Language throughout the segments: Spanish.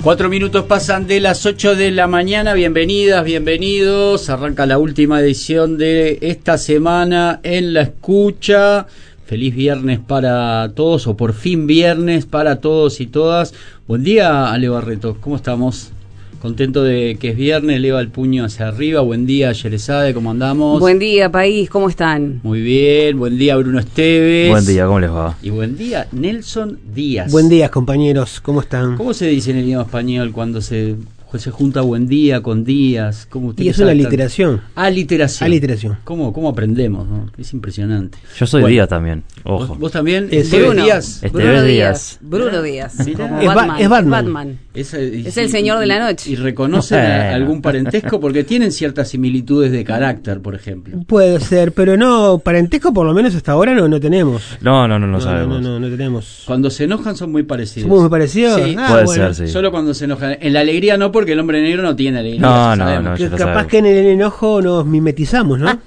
4 minutos pasan de las 8 de la mañana. Bienvenidas, bienvenidos. Arranca la última edición de esta semana en La Escucha. Feliz viernes para todos, o por fin viernes para todos y todas. Buen día, Ale Barreto. ¿Cómo estamos? Contento de que es viernes, eleva el puño hacia arriba. Buen día, Yerezade, ¿cómo andamos? Buen día, país, ¿cómo están? Muy bien, buen día, Bruno Esteves. Buen día, ¿cómo les va? Y buen día, Nelson Díaz. Buen día, compañeros, ¿cómo están? ¿Cómo se dice en el idioma español cuando se junta buen día con días? ¿Cómo usted y es una literación. Literación. Aliteración. ¿Cómo aprendemos, ¿no? Es impresionante. Yo soy Díaz también, ojo. ¿Vos también? Bruno Díaz. Bruno Díaz. Bruno Díaz. Como es Batman. Es el señor de la noche. ¿Y reconocen algún parentesco? Porque tienen ciertas similitudes de carácter, por ejemplo. Puede ser, pero no, parentesco por lo menos hasta ahora no tenemos. No sabemos. No tenemos. Cuando se enojan son muy parecidos. ¿Somos muy parecidos? Sí. Puede ser, sí. Solo cuando se enojan. En la alegría no, porque el hombre negro no tiene alegría. No, capaz que en el enojo nos mimetizamos, ¿no?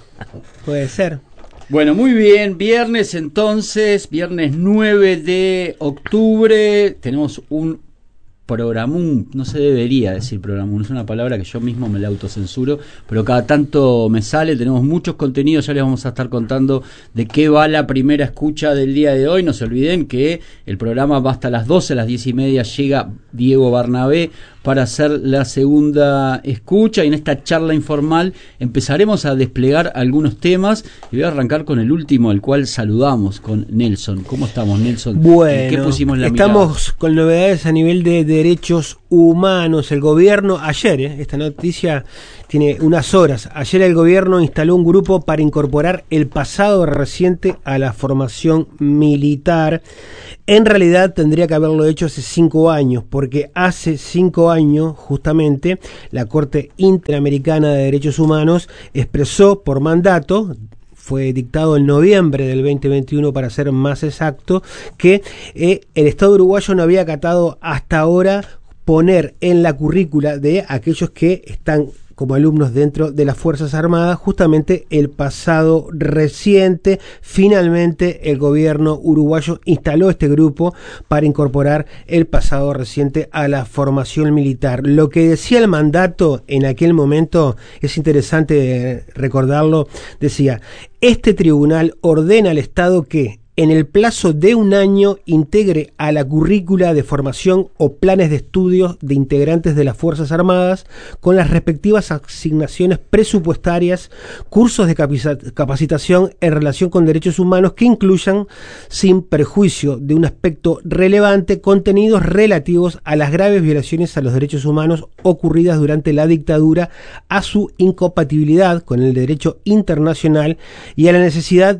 Puede ser. Bueno, muy bien, viernes entonces, viernes 9 de octubre, tenemos un programón, no se debería decir programón, es una palabra que yo mismo me la autocensuro, pero cada tanto me sale, tenemos muchos contenidos, ya les vamos a estar contando de qué va la primera escucha del día de hoy. No se olviden que el programa va hasta las 12, a las 10:30 llega Diego Barnabé para hacer la segunda escucha, y en esta charla informal empezaremos a desplegar algunos temas, y voy a arrancar con el último, al cual saludamos, con Nelson. ¿Cómo estamos, Nelson? Bueno, ¿Qué pusimos la estamos mirada? con novedades a nivel de derechos humanos. El gobierno, ayer, esta noticia tiene unas horas, ayer el gobierno instaló un grupo para incorporar el pasado reciente a la formación militar. En realidad tendría que haberlo hecho hace 5 años, porque hace 5 años justamente la Corte Interamericana de Derechos Humanos expresó por mandato, fue dictado en noviembre del 2021 para ser más exacto, que el Estado uruguayo no había acatado hasta ahora poner en la currícula de aquellos que están como alumnos dentro de las Fuerzas Armadas justamente el pasado reciente. Finalmente el gobierno uruguayo instaló este grupo para incorporar el pasado reciente a la formación militar. Lo que decía el mandato en aquel momento, es interesante recordarlo, decía: este tribunal ordena al Estado que en el plazo de 1 año integre a la currícula de formación o planes de estudios de integrantes de las Fuerzas Armadas, con las respectivas asignaciones presupuestarias, cursos de capacitación en relación con derechos humanos que incluyan, sin perjuicio de un aspecto relevante, contenidos relativos a las graves violaciones a los derechos humanos ocurridas durante la dictadura, a su incompatibilidad con el derecho internacional y a la necesidad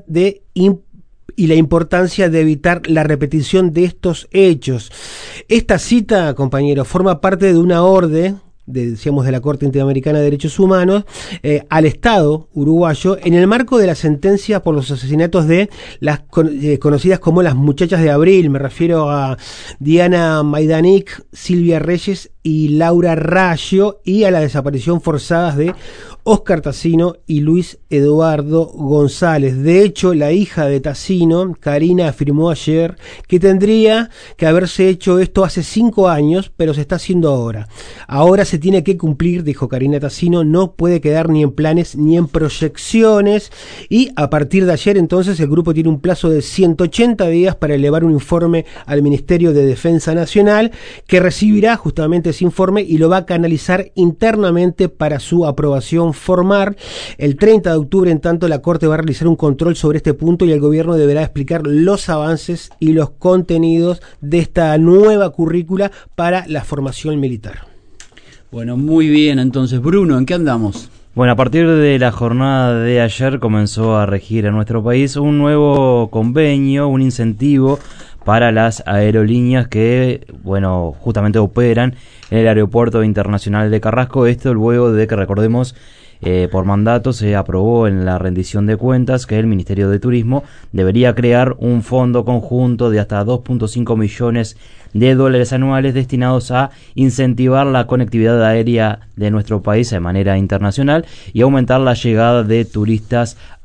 y la importancia de evitar la repetición de estos hechos. Esta cita, compañeros, forma parte de una orden de la Corte Interamericana de Derechos Humanos al Estado uruguayo en el marco de la sentencia por los asesinatos de las conocidas como las muchachas de abril. Me refiero a Diana Maidanic, Silvia Reyes y Laura Raggio, y a la desaparición forzada de Oscar Tassino y Luis Eduardo González. De hecho, la hija de Tassino, Karina, afirmó ayer que tendría que haberse hecho esto hace 5 años, pero se está haciendo ahora. Ahora se tiene que cumplir, dijo Karina Tassino, no puede quedar ni en planes ni en proyecciones, y a partir de ayer entonces el grupo tiene un plazo de 180 días para elevar un informe al Ministerio de Defensa Nacional, que recibirá justamente ese informe y lo va a canalizar internamente para su aprobación formal. El 30 de octubre, en tanto, la Corte va a realizar un control sobre este punto y el gobierno deberá explicar los avances y los contenidos de esta nueva currícula para la formación militar. Bueno, muy bien, entonces, Bruno, ¿en qué andamos? Bueno, a partir de la jornada de ayer comenzó a regir en nuestro país un nuevo convenio, un incentivo para las aerolíneas que, bueno, justamente operan en el Aeropuerto Internacional de Carrasco. Esto luego de que, recordemos, por mandato se aprobó en la rendición de cuentas que el Ministerio de Turismo debería crear un fondo conjunto de hasta 2.5 millones de dólares anuales destinados a incentivar la conectividad aérea de nuestro país de manera internacional y aumentar la llegada de turistas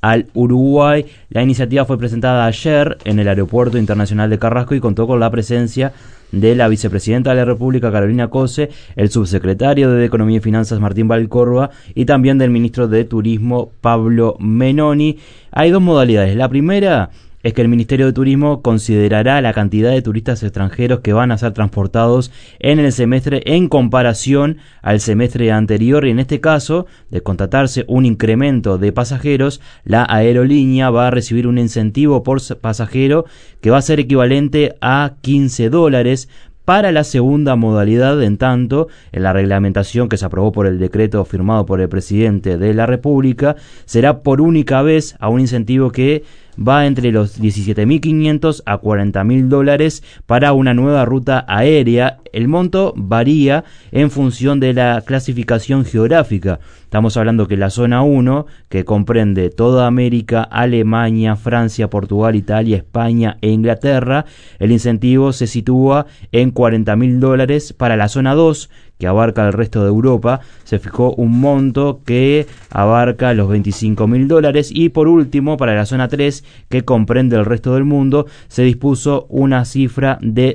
al Uruguay. La iniciativa fue presentada ayer en el Aeropuerto Internacional de Carrasco y contó con la presencia de la vicepresidenta de la República, Carolina Cose, el subsecretario de Economía y Finanzas, Martín Valcórdoba, y también del ministro de Turismo, Pablo Menoni. Hay dos modalidades. La primera es que el Ministerio de Turismo considerará la cantidad de turistas extranjeros que van a ser transportados en el semestre en comparación al semestre anterior, y en este caso, de constatarse un incremento de pasajeros, la aerolínea va a recibir un incentivo por pasajero que va a ser equivalente a $15. Para la segunda modalidad, en tanto, en la reglamentación que se aprobó por el decreto firmado por el presidente de la República, será por única vez a un incentivo que va entre los $17.500 a $40.000 para una nueva ruta aérea. El monto varía en función de la clasificación geográfica. Estamos hablando que la zona 1, que comprende toda América, Alemania, Francia, Portugal, Italia, España e Inglaterra, el incentivo se sitúa en $40.000. Para la zona 2, que abarca el resto de Europa, se fijó un monto que abarca los $25.000, y por último, para la zona 3, que comprende el resto del mundo, se dispuso una cifra de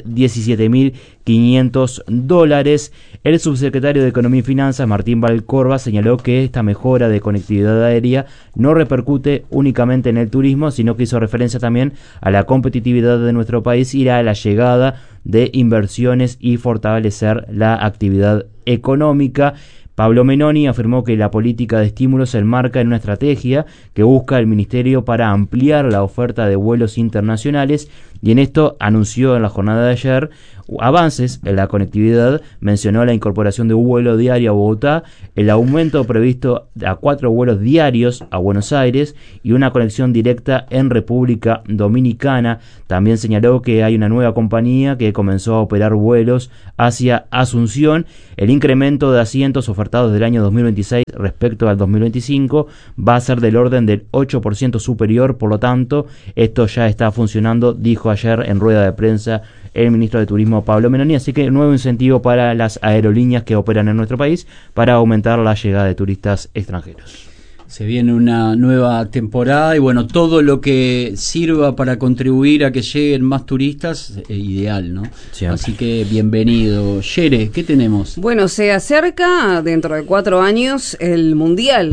$17.500. El subsecretario de Economía y Finanzas, Martín Valcórdoba, señaló que esta mejora de conectividad aérea no repercute únicamente en el turismo, sino que hizo referencia también a la competitividad de nuestro país y a la llegada de inversiones y fortalecer la actividad económica. Pablo Menoni afirmó que la política de estímulos se enmarca en una estrategia que busca el Ministerio para ampliar la oferta de vuelos internacionales, y en esto anunció en la jornada de ayer avances en la conectividad. Mencionó la incorporación de un vuelo diario a Bogotá, el aumento previsto a 4 vuelos diarios a Buenos Aires y una conexión directa en República Dominicana. También señaló que hay una nueva compañía que comenzó a operar vuelos hacia Asunción. El incremento de asientos ofertados del año 2026 respecto al 2025 va a ser del orden del 8% superior, por lo tanto, esto ya está funcionando, dijo ayer en rueda de prensa el ministro de Turismo, Pablo Menoni. Así que nuevo incentivo para las aerolíneas que operan en nuestro país para aumentar la llegada de turistas extranjeros. Se viene una nueva temporada y bueno, todo lo que sirva para contribuir a que lleguen más turistas, ideal, ¿no? Siempre. Así que bienvenido. Yere, ¿qué tenemos? Bueno, se acerca dentro de 4 años el Mundial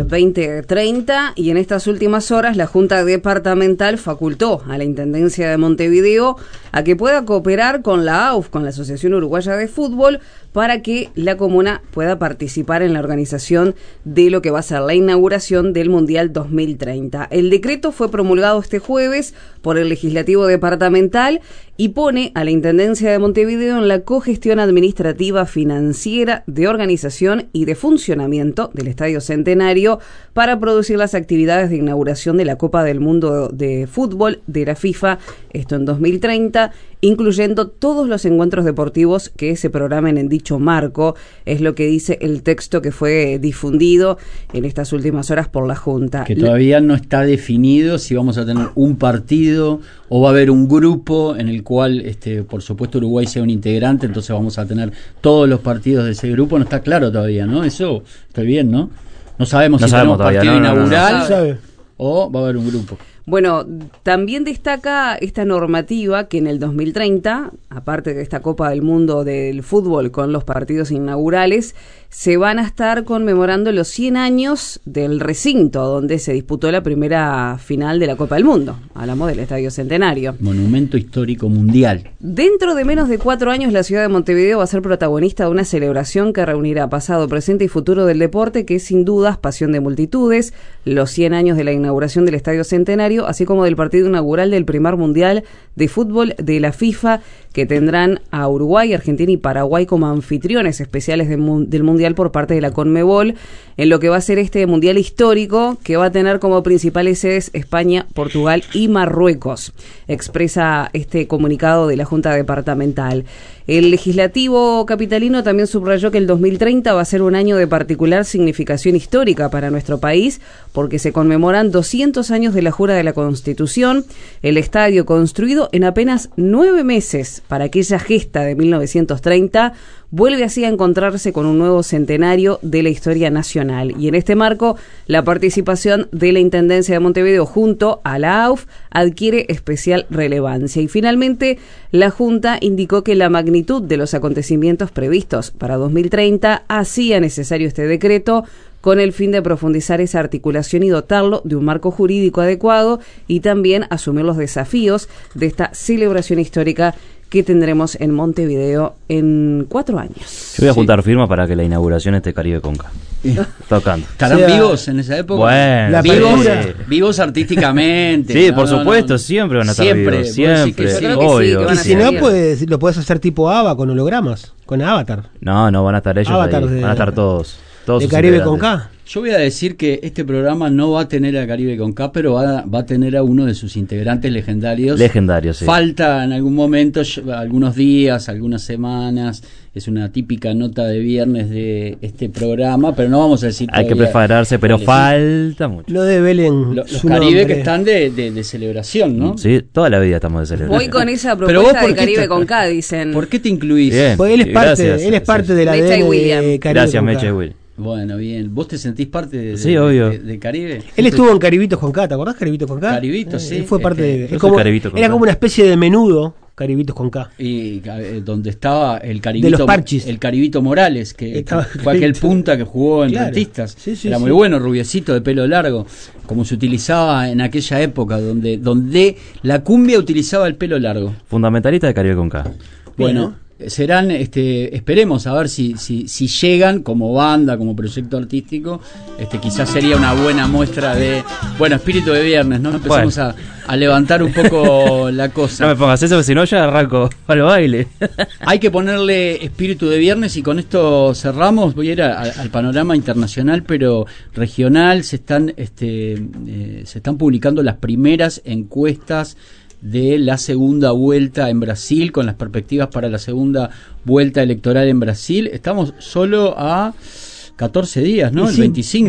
2030 y en estas últimas horas la Junta Departamental facultó a la Intendencia de Montevideo a que pueda cooperar con la AUF, con la Asociación Uruguaya de Fútbol, para que la comuna pueda participar en la organización de lo que va a ser la inauguración del Mundial 2030. El decreto fue promulgado este jueves por el Legislativo Departamental y pone a la Intendencia de Montevideo en la cogestión administrativa, financiera, de organización y de funcionamiento del Estadio Centenario para producir las actividades de inauguración de la Copa del Mundo de Fútbol de la FIFA, esto en 2030, incluyendo todos los encuentros deportivos que se programen en dicho marco, es lo que dice el texto que fue difundido en estas últimas horas por la Junta. Que todavía no está definido si vamos a tener un partido o va a haber un grupo en el cual, por supuesto, Uruguay sea un integrante, entonces vamos a tener todos los partidos de ese grupo. No está claro todavía, ¿no? Eso está bien, ¿no? No sabemos si tenemos partido inaugural o va a haber un grupo. Bueno, también destaca esta normativa que en el 2030, aparte de esta Copa del Mundo del Fútbol con los partidos inaugurales, se van a estar conmemorando los 100 años del recinto donde se disputó la primera final de la Copa del Mundo. Hablamos del Estadio Centenario. Monumento histórico mundial. Dentro de menos de 4 años, la ciudad de Montevideo va a ser protagonista de una celebración que reunirá pasado, presente y futuro del deporte, que es sin dudas pasión de multitudes, los 100 años de la inauguración del Estadio Centenario, así como del partido inaugural del primer Mundial de Fútbol de la FIFA, que tendrán a Uruguay, Argentina y Paraguay como anfitriones especiales del Mundial por parte de la Conmebol, en lo que va a ser este Mundial histórico que va a tener como principales sedes España, Portugal y Marruecos, expresa este comunicado de la Junta Departamental. El legislativo capitalino también subrayó que el 2030 va a ser un año de particular significación histórica para nuestro país, porque se conmemoran 200 años de la jura de la Constitución, el estadio construido en apenas 9 meses para aquella gesta de 1930, vuelve así a encontrarse con un nuevo centenario de la historia nacional. Y en este marco, la participación de la Intendencia de Montevideo junto a la AUF adquiere especial relevancia. Y finalmente, la Junta indicó que la magnitud de los acontecimientos previstos para 2030 hacía necesario este decreto, con el fin de profundizar esa articulación y dotarlo de un marco jurídico adecuado y también asumir los desafíos de esta celebración histórica que tendremos en Montevideo en 4 años. Yo voy a juntar firmas para que la inauguración esté Caribe Conca. Tocando. ¿Estarán vivos en esa época? Bueno, vivos artísticamente. Sí, por supuesto, siempre van a estar vivos. Siempre, sí, obvio. Y si no, lo puedes hacer tipo ABBA con hologramas, con Avatar. No, van a estar ellos ahí, van a estar todos de Caribe con K. Yo voy a decir que este programa no va a tener a Caribe con K, pero va a tener a uno de sus integrantes legendarios. Legendarios, sí. Falta en algún momento, algunos días, algunas semanas. Es una típica nota de viernes de este programa, pero no vamos a decir. Hay que prepararse, pero falta mucho. No develen los Caribe nombre. Que están de celebración, ¿no? Sí, toda la vida estamos de celebración. Voy con esa propuesta de Caribe con K, dicen. ¿Por qué te incluís? Bien, pues él es parte de la Mecha y William. De Caribe. Gracias, Mecha y William. Bueno, bien. ¿Vos te sentís parte de Caribe? Él estuvo en Caribitos con K, ¿te acordás Caribitos con K? Caribitos, sí. Él fue parte de... era como una especie de menudo, Caribitos con K. Y donde estaba el Caribito... De los Parchis. El Caribito Morales, que fue aquel punta que jugó en Rentistas. Sí, era muy bueno, rubiecito, de pelo largo, como se utilizaba en aquella época, donde la cumbia utilizaba el pelo largo. Fundamentalista de Caribe con K. Bueno... Serán, esperemos a ver si llegan como banda, como proyecto artístico. Quizás sería una buena muestra de, espíritu de viernes, ¿no? Empezamos a levantar un poco la cosa. No me pongas eso, si no ya arranco al baile. Hay que ponerle espíritu de viernes y con esto cerramos. Voy a ir al panorama internacional, pero regional. Se están publicando las primeras encuestas de la segunda vuelta en Brasil, con las perspectivas para la segunda vuelta electoral en Brasil. Estamos solo a 14 días, ¿no? El 25.